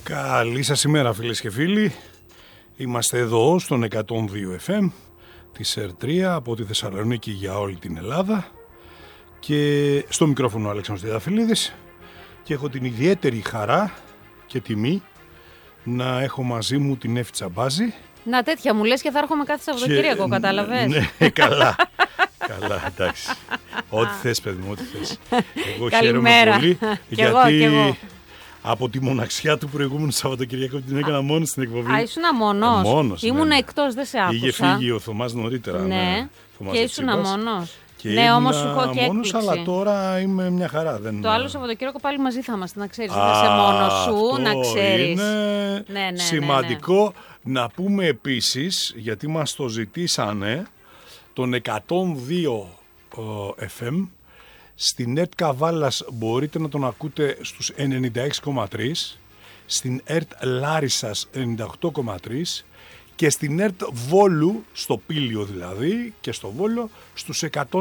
Καλή σας ημέρα φίλες και φίλοι. Είμαστε εδώ στον 102 FM της ΕΡ3 από τη Θεσσαλονίκη για όλη την Ελλάδα και στο μικρόφωνο ο Αλέξανδρος Τριανταφυλλίδης και έχω την ιδιαίτερη χαρά και τιμή να έχω μαζί μου την Εύη Τσαμπάζη. Να τέτοια μου λες και θα έρχομαι κάθε Σαββατοκύριακο, κατάλαβες. Ναι, καλά. Καλά, εντάξει. Ό,τι θες, παιδί μου, ό,τι θες. Εγώ χαίρομαι πολύ γιατί από τη μοναξιά του προηγούμενου Σαββατοκυριακού την έκανα μόνος στην εκπομπή. Α, ήσουνα μόνος. Ήμουν εκτός, δεν σε άκουσα. Είχε φύγει ο Θωμάς νωρίτερα. Ναι, και ήσουνα μόνος. Και ναι, όμως σου έχω και έκπληξη. Αλλά τώρα είμαι μια χαρά. Το άλλο Σαββατοκύριακο πάλι μαζί θα είμαστε, να ξέρεις. Δεν είσαι μόνος σου, να ξέρεις. Είναι σημαντικό να πούμε επίσης, γιατί μας το ζητήσανε, τον 102 FM, στην ΕΡΤ Καβάλας μπορείτε να τον ακούτε στους 96,3, στην ΕΡΤ Λάρισσας 98,3 και στην ΕΡΤ Βόλου, στο Πήλιο δηλαδή, και στο Βόλο στους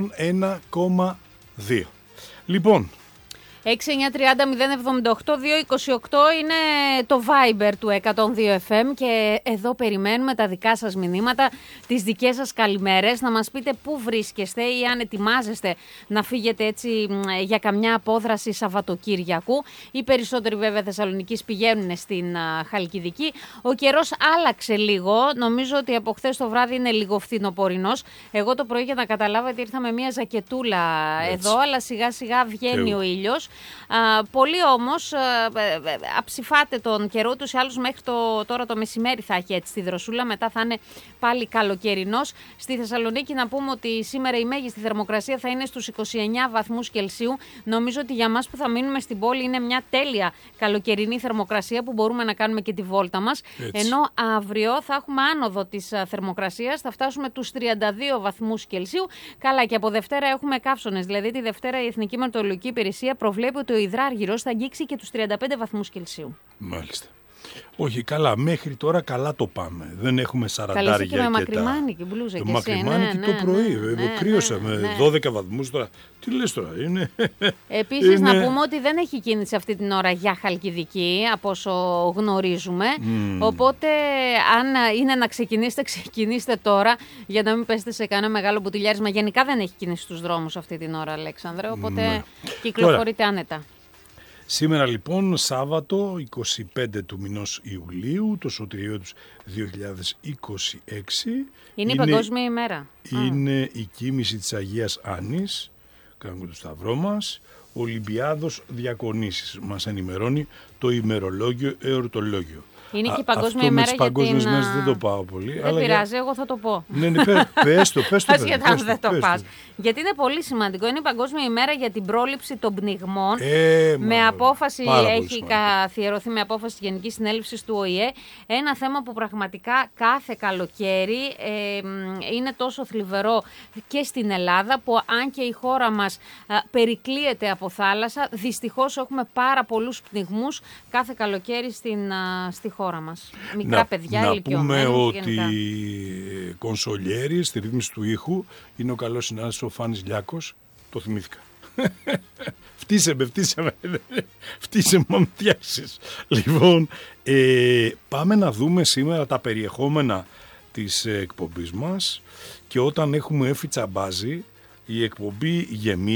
101,2. Λοιπόν, 6-9-30-078-228 είναι το Viber του 102 FM και εδώ περιμένουμε τα δικά σας μηνύματα, τις δικές σας καλημέρες, να μας πείτε πού βρίσκεστε ή αν ετοιμάζεστε να φύγετε έτσι για καμιά απόδραση Σαββατοκύριακου. Οι περισσότεροι βέβαια Θεσσαλονικής πηγαίνουν στην Χαλκιδική. Ο καιρός άλλαξε λίγο, νομίζω ότι από χθες το βράδυ είναι λίγο φθινοπορεινός. Εγώ το πρωί για να καταλάβετε ήρθα με μια ζακετούλα εδώ, αλλά σιγά σιγά βγαίνει ο ήλιος. Πολύ όμως αψηφάτε τον καιρό τους ή άλλους μέχρι τώρα το μεσημέρι θα έχει έτσι τη δροσούλα, μετά θα είναι πάλι καλοκαιρινός. Στη Θεσσαλονίκη να πούμε ότι σήμερα η μέγιστη θερμοκρασία θα είναι στους 29 βαθμούς Κελσίου. Νομίζω ότι για μας που θα μείνουμε στην πόλη είναι μια τέλεια καλοκαιρινή θερμοκρασία που μπορούμε να κάνουμε και τη βόλτα μας. Έτσι. Ενώ αύριο θα έχουμε άνοδο της θερμοκρασίας, θα φτάσουμε τους 32 βαθμούς Κελσίου. Καλά, και από Δευτέρα έχουμε καύσωνες, δηλαδή τη Δευτέρα η Εθνική Μετεωρολογική Υπηρεσία προβλέπει ότι ο υδράργυρος θα αγγίξει και τους 35 βαθμούς Κελσίου. Μάλιστα. Όχι, καλά, μέχρι τώρα καλά το πάμε. Δεν έχουμε 40 Καλή και με μακριμάνικη μπλούζα και μακριμάνικη το πρωί. Κρύωσα με 12 βαθμούς τώρα. Τι λες τώρα, είναι. Επίσης να πούμε ότι δεν έχει κίνηση αυτή την ώρα για Χαλκιδική, από όσο γνωρίζουμε. Οπότε, αν είναι να ξεκινήσετε, ξεκινήστε τώρα, για να μην πέσετε σε κανένα μεγάλο μπουτιλιάρισμα. Γενικά δεν έχει κίνηση στους δρόμους αυτή την ώρα, Αλέξανδρε. Οπότε κυκλοφορείτε άνετα. Σήμερα λοιπόν Σάββατο 25 του μηνός Ιουλίου, το σωτηριό τους 2026. Είναι η Παγκόσμια ημέρα. Είναι η κοίμηση της Αγίας Άννης, κάνουμε το σταυρό μας. Ολυμπιάδος Διακονήσεις μας ενημερώνει το ημερολόγιο εορτολόγιο. Είναι και η Παγκόσμια ημέρα για την... δεν το πάω πολύ. Δεν πειράζει, εγώ θα το πω. Ναι, πες το. Ασχετά αν δεν το πας. Γιατί είναι πολύ σημαντικό. Είναι η Παγκόσμια ημέρα για την πρόληψη των πνιγμών. Με απόφαση, έχει καθιερωθεί με απόφαση της Γενικής Συνέλευσης του ΟΗΕ. Ένα θέμα που πραγματικά κάθε καλοκαίρι είναι τόσο θλιβερό και στην Ελλάδα, που αν και η χώρα μας περικλείεται από θάλασσα, δυστυχώς έχουμε πάρα πολλούς πνιγμούς κάθε καλοκαίρι στη χώρα μας. Μικρά παιδιά, ηλικιωμένοι. Να πούμε ότι κονσολιέρη στη ρύθμιση του ήχου είναι ο καλός συνάδελφος ο Φάνης Λιάκος. Το θυμήθηκα. Φτύσε με φτιάξεις. Λοιπόν, πάμε να δούμε σήμερα τα περιεχόμενα της εκπομπής μας και όταν έχουμε Εύη Τσαμπάζη η εκπομπή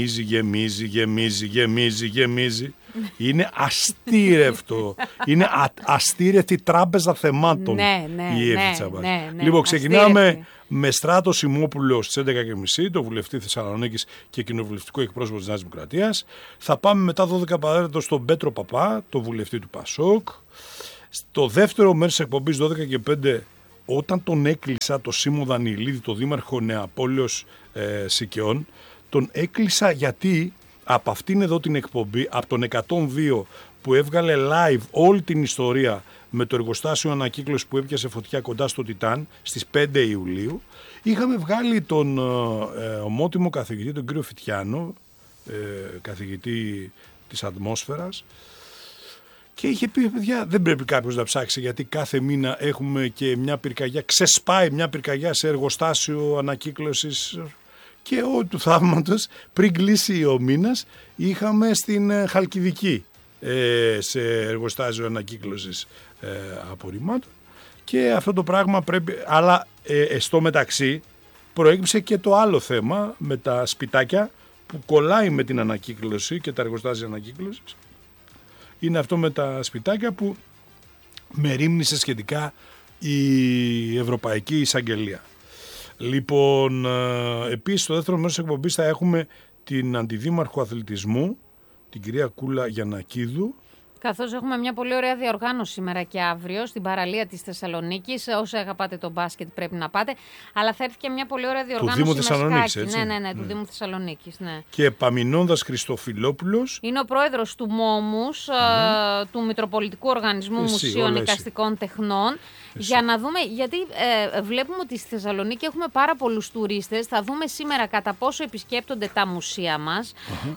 γεμίζει. Είναι αστήρευτο. Είναι αστήρευτη τράπεζα θεμάτων η Εύη Τσαμπάζη. Λοιπόν, ξεκινάμε με Στράτο Σιμόπουλο στις 11.30, το βουλευτή Θεσσαλονίκης και κοινοβουλευτικό εκπρόσωπο της Νέας Δημοκρατίας. Θα πάμε μετά 12 παράτετο στον Πέτρο Παπά, το βουλευτή του Πασόκ. Στο δεύτερο μέρος της εκπομπής 12:05, όταν τον έκλεισα το Σίμω Δανιλίδη, το δήμαρχο Νεαπόλεως Σικαιών, τον έκλεισα γιατί από αυτήν εδώ την εκπομπή, από τον 102 που έβγαλε live όλη την ιστορία με το εργοστάσιο ανακύκλωσης που έπιασε φωτιά κοντά στο Τιτάν στις 5 Ιουλίου, είχαμε βγάλει τον ομότιμο καθηγητή, τον κύριο Φιτιάνο, καθηγητή της ατμόσφαιρας, και είχε πει, παιδιά, δεν πρέπει κάποιος να ψάξει, γιατί κάθε μήνα έχουμε και μια πυρκαγιά, ξεσπάει μια πυρκαγιά σε εργοστάσιο ανακύκλωσης. Και του θαύματος, πριν κλείσει ο μήνας, είχαμε στην Χαλκιδική σε εργοστάσιο ανακύκλωσης απορριμμάτων. Και αυτό το πράγμα πρέπει, αλλά στο μεταξύ προέκυψε και το άλλο θέμα με τα σπιτάκια που κολλάει με την ανακύκλωση και τα εργοστάσια ανακύκλωσης. Είναι αυτό με τα σπιτάκια που μερίμνησε σχετικά η Ευρωπαϊκή Εισαγγελία. Λοιπόν, επίσης στο δεύτερο μέρος της εκπομπής θα έχουμε την Αντιδήμαρχο Αθλητισμού, την κυρία Κούλα Γιαννακίδου. Καθώς έχουμε μια πολύ ωραία διοργάνωση σήμερα και αύριο στην παραλία της Θεσσαλονίκης. Όσοι αγαπάτε το μπάσκετ πρέπει να πάτε. Αλλά θα έρθει και μια πολύ ωραία διοργάνωση. Του Δήμου Θεσσαλονίκης, έτσι. Ναι, του Δήμου Θεσσαλονίκης. Ναι. Και Επαμεινώντας Χριστοφιλόπουλος. Είναι ο πρόεδρος του ΜΟΜΟΥΣ, του Μητροπολιτικού Οργανισμού Μουσείων Εικαστικών Τεχνών. Για να δούμε, γιατί βλέπουμε ότι στη Θεσσαλονίκη έχουμε πάρα πολλούς τουρίστες. Θα δούμε σήμερα κατά πόσο επισκέπτονται τα μουσεία μας,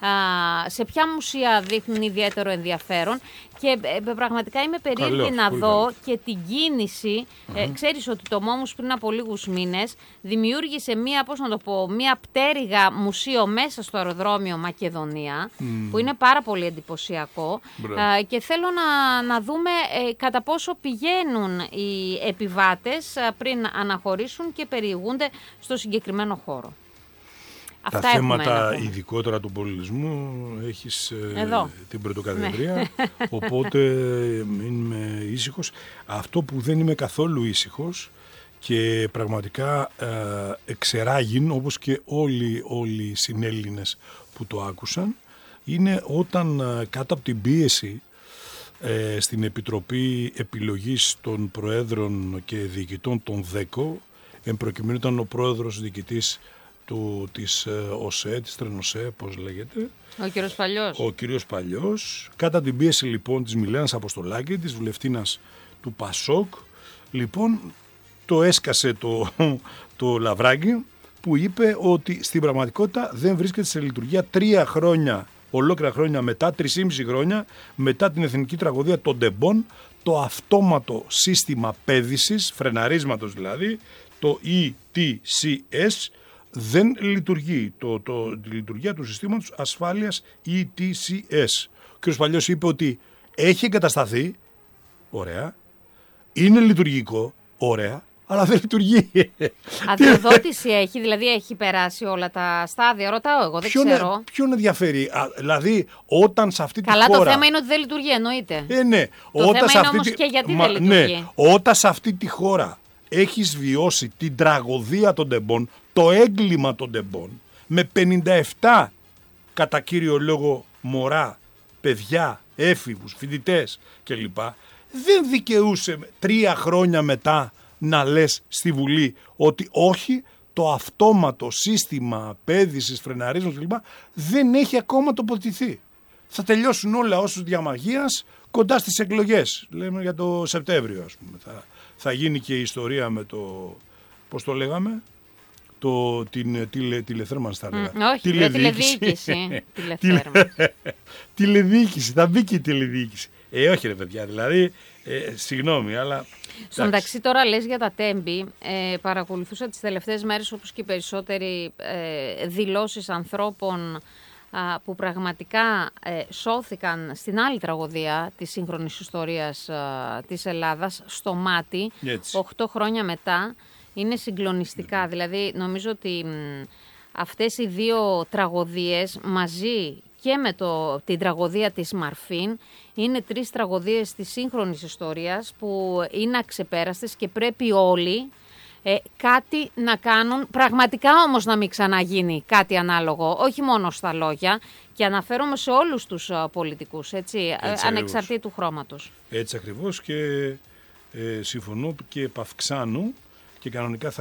σε ποια μουσεία δείχνουν ιδιαίτερο ενδιαφέρον. Και πραγματικά είμαι περίεργη να δω και την κίνηση. Ξέρεις ότι το ΜΟΜΟΥΣ πριν από λίγους μήνες δημιούργησε μια πτέρυγα μουσείο μέσα στο αεροδρόμιο Μακεδονία, που είναι πάρα πολύ εντυπωσιακό. Και θέλω να δούμε κατά πόσο πηγαίνουν οι επιβάτες πριν αναχωρήσουν και περιηγούνται στο συγκεκριμένο χώρο. Τα θέματα ειδικότερα του πολιτισμού έχεις την πρωτοκαθεδρία, οπότε είμαι ήσυχος. Αυτό που δεν είμαι καθόλου ήσυχος και πραγματικά εξεράγην, όπως και όλοι οι συνέλληνες που το άκουσαν, είναι όταν κάτω από την πίεση στην Επιτροπή Επιλογής των Προέδρων και Διοικητών των ΔΕΚΟ, εν προκειμένου ήταν ο πρόεδρος διοικητής της ΟΣΕ, της Τρενοσέ, πώς λέγεται. Ο κύριος Παλιός. Κατά την πίεση λοιπόν της Μιλένας Αποστολάκη, της βουλευτίνας του ΠΑΣΟΚ, λοιπόν το έσκασε το λαβράκι που είπε ότι στην πραγματικότητα δεν βρίσκεται σε λειτουργία 3 χρόνια, ολόκληρα χρόνια μετά, 3,5 χρόνια μετά την εθνική τραγωδία των Ντεμπών, το αυτόματο σύστημα πέδησης, φρεναρίσματος δηλαδή, το ETCS, δεν λειτουργεί. Τη λειτουργία του συστήματος ασφάλειας ETCS. Ο κ. Παλιός είπε ότι έχει εγκατασταθεί, ωραία, είναι λειτουργικό, ωραία, αλλά δεν λειτουργεί. Αδειοδότηση έχει, δηλαδή έχει περάσει όλα τα στάδια, ρωτάω εγώ, δεν ξέρω. Ποιον ενδιαφέρει, δηλαδή όταν σε αυτή τη χώρα... Καλά, το θέμα είναι ότι δεν λειτουργεί, εννοείται. Ναι. Το θέμα είναι όμως και γιατί δεν λειτουργεί. Ναι, όταν σε αυτή τη χώρα έχεις βιώσει την τραγωδία των Ντεμπών, το έγκλημα των Ντεμπών, με 57 κατά κύριο λόγο μωρά, παιδιά, έφηβους, φοιτητές κλπ. Δεν δικαιούσε 3 χρόνια μετά να λες στη Βουλή ότι όχι, το αυτόματο σύστημα πέδησης, φρεναρίσματος κλπ. Δεν έχει ακόμα τοποθετηθεί. Θα τελειώσουν όλα όσους διαμαγείας κοντά στις εκλογές. Λέμε για το Σεπτέμβριο, ας πούμε. Θα γίνει και η ιστορία με το, πώς το λέγαμε, την τηλεθέρμανση θα λέγα. Όχι, τηλεδιοίκηση. Τηλεδιοίκηση, θα μπει και η τηλεδιοίκηση. Όχι ρε παιδιά, δηλαδή, συγγνώμη, αλλά... Στο μεταξύ τώρα λες για τα Τέμπη, παρακολουθούσα τις τελευταίες μέρες όπως και οι περισσότεροι δηλώσεις ανθρώπων που πραγματικά σώθηκαν στην άλλη τραγωδία της σύγχρονης ιστορίας της Ελλάδας, στο Μάτι, 8 χρόνια μετά. Είναι συγκλονιστικά, δηλαδή νομίζω ότι αυτές οι 2 τραγωδίες μαζί και με την τραγωδία της Μαρφίν είναι 3 τραγωδίες της σύγχρονης ιστορίας που είναι αξεπέραστες και πρέπει όλοι κάτι να κάνουν, πραγματικά όμως να μην ξαναγίνει κάτι ανάλογο, όχι μόνο στα λόγια, και αναφέρομαι σε όλους τους πολιτικούς, έτσι ανεξαρτήτου χρώματος. Έτσι ακριβώς, και συμφωνώ και επαυξάνω και κανονικά θα